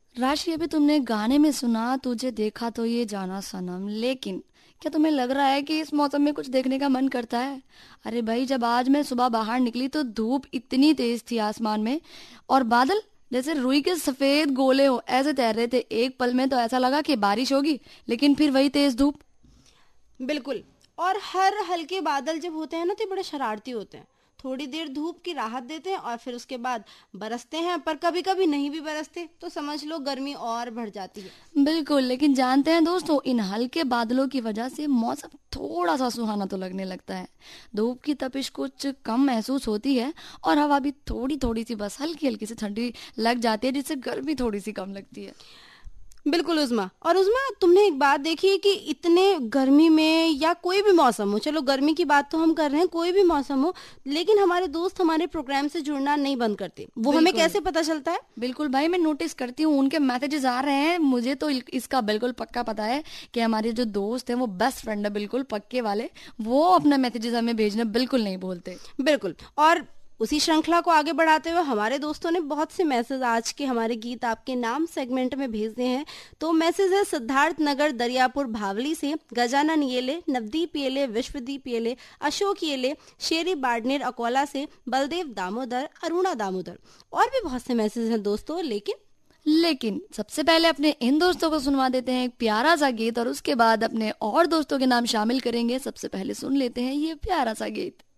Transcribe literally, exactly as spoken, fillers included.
राशि, अभी तुमने गाने में सुना तुझे देखा तो ये जाना सनम, लेकिन क्या तुम्हें लग रहा है कि इस मौसम में कुछ देखने का मन करता है? अरे भाई, जब आज मैं सुबह बाहर निकली तो धूप इतनी तेज थी आसमान में, और बादल जैसे रुई के सफेद गोले हो ऐसे तैर रहे थे। एक पल में तो ऐसा लगा कि बारिश होगी, लेकिन फिर वही तेज धूप। बिल्कुल। और हर हल्के बादल जब होते हैं ना तो ये बड़े शरारती होते हैं। थोड़ी देर धूप की राहत देते हैं और फिर उसके बाद बरसते हैं, पर कभी कभी नहीं भी बरसते तो समझ लो गर्मी और बढ़ जाती है। बिल्कुल, लेकिन जानते हैं दोस्तों, इन हल्के बादलों की वजह से मौसम थोड़ा सा सुहाना तो लगने लगता है। धूप की तपिश कुछ कम महसूस होती है, और हवा भी थोड़ी थोड़ी सी, बस हल्की हल्की सी ठंडी लग जाती है, जिससे गर्मी थोड़ी सी कम लगती है। बिल्कुल उज़मा। और उज़मा, तुमने एक बात देखी है कि इतने गर्मी में या कोई भी मौसम हो, चलो गर्मी की बात तो हम कर रहे हैं, कोई भी मौसम हो, लेकिन हमारे दोस्त हमारे प्रोग्राम से जुड़ना नहीं बंद करते। वो हमें बिल्कुल कैसे पता चलता है? बिल्कुल भाई, मैं नोटिस करती हूँ, उनके मैसेजेस आ रहे हैं। मुझे तो इल- इसका बिल्कुल पक्का पता है कि हमारे जो दोस्त हैं वो बेस्ट फ्रेंड है, बिल्कुल पक्के वाले। वो अपना मैसेजेस हमें भेजना बिल्कुल नहीं भूलते। बिल्कुल। और उसी श्रृंखला को आगे बढ़ाते हुए हमारे दोस्तों ने बहुत से मैसेज आज के हमारे गीत आपके नाम सेगमेंट में भेज दिए हैं। तो मैसेज है सिद्धार्थ नगर दरियापुर भावली से, गजानन येले, नवदीप येले, विश्वदीप येले, अशोक येले, शेरी बाडनेर अकोला से, बलदेव दामोदर, अरुणा दामोदर। और भी बहुत से मैसेज हैं दोस्तों, लेकिन लेकिन सबसे पहले अपने इन दोस्तों को सुनवा देते हैं एक प्यारा सा गीत, और उसके बाद अपने और दोस्तों के नाम शामिल करेंगे। सबसे पहले सुन लेते हैं ये प्यारा सा गीत।